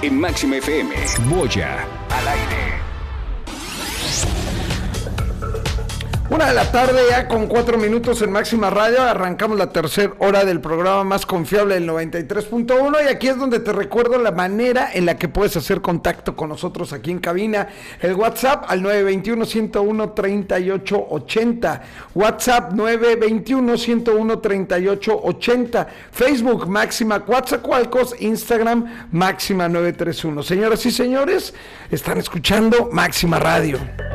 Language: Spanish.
en Máxima FM. Boya al aire. 1:00 PM ya con 4 minutos en Máxima Radio. Arrancamos la tercera hora del programa más confiable del 93.1 y aquí es donde te recuerdo la manera en la que puedes hacer contacto con nosotros aquí en cabina. El WhatsApp al 921-101-3880, WhatsApp 921-101-3880, Facebook Máxima Coatzacoalcos, Instagram Máxima 931. Señoras y señores, están escuchando Máxima Radio.